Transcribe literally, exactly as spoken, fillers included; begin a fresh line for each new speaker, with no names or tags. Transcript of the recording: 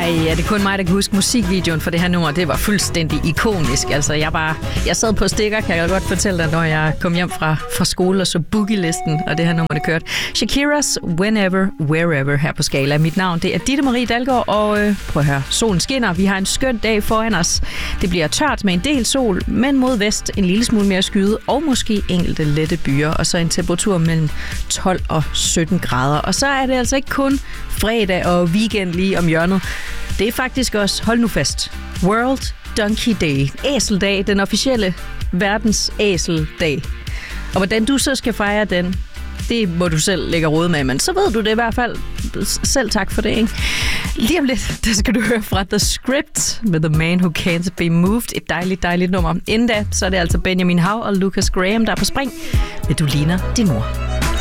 Ej, er det kun mig, der kan huske musikvideoen for det her nummer? Det var fuldstændig ikonisk. Altså, jeg bare, jeg sad på stikker, kan jeg godt fortælle dig, når jeg kom hjem fra, fra skole og så Boogie-listen, og det her nummer, det kørte. Shakiras Whenever, Wherever her på Skala. Mit navn, det er Ditte Marie Dalgaard, og øh, prøv at høre, solen skinner. Vi har en skøn dag foran os. Det bliver tørt med en del sol, men mod vest en lille smule mere skyde, og måske enkelte lette byer, og så en temperatur mellem tolv og sytten grader. Og så er det altså ikke kun fredag og weekend lige om hjørnet. Det er faktisk også, hold nu fast, World Donkey Day. Æseldag, den officielle verdens æseldag. Og hvordan du så skal fejre den, det må du selv lægge råd med, men så ved du det i hvert fald. Selv tak for det, ikke? Lige om lidt, der skal du høre fra The Script med The Man Who Can't Be Moved. Et dejligt, dejligt nummer. Inden da, så er det altså Benjamin Hav og Lucas Graham, der er på spring. Men du ligner din mor.